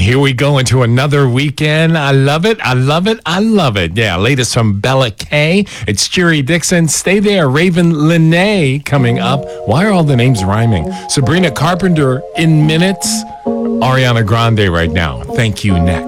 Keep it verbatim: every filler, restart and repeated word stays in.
here we go into another weekend. I love it. I love it. I love it. Yeah, latest from Bella K. It's Jerry Dixon. Stay there. Raven Lene coming up. Why are all the names rhyming? Sabrina Carpenter in minutes. Ariana Grande right now. Thank you next.